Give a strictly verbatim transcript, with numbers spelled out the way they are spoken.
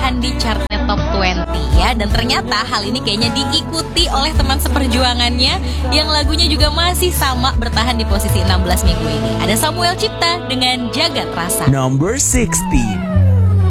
bertahan di chartnya top dua puluh ya. Dan ternyata hal ini kayaknya diikuti oleh teman seperjuangannya yang lagunya juga masih sama bertahan di posisi enam belas minggu ini. Ada Samuel Cipta dengan Jagat Rasa. Number sixteen.